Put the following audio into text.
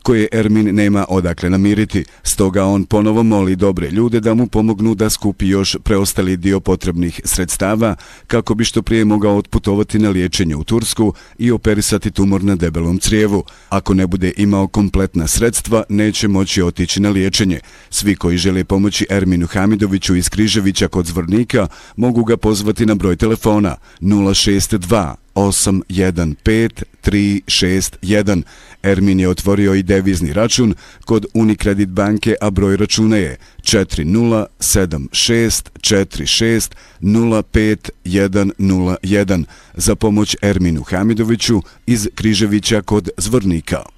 koje Ermin nema odakle namiriti. Stoga on ponovo moli dobre ljude da mu pomognu da skupi još preostali dio potrebnih sredstava kako bi što prije mogao otputovati na liječenje u Tursku i operisati tumor na debelom crijevu. Ako ne bude imao kompletna sredstva, neće moći otići na liječenje. Svi koji žele pomoći Erminu Hamidoviću iz Križevića kod Zvornika mogu ga pozvati na broj telefona 062 815 361. Ermin je otvorio i devizni račun kod Unicredit banke, a broj računa je 407646050101 za pomoć Erminu Hamidoviću iz Križevića kod Zvornika.